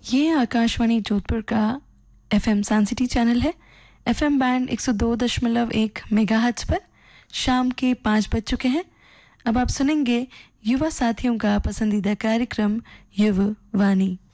ये आकाशवाणी जोधपुर का FM सैनसिटी channel है। एफएम बैंड 102.1 मेगाहर्ट्ज पर शाम के 5 बज चुके हैं। अब आप सुनेंगे युवा साथियों का पसंदीदा कार्यक्रम युवा वाणी।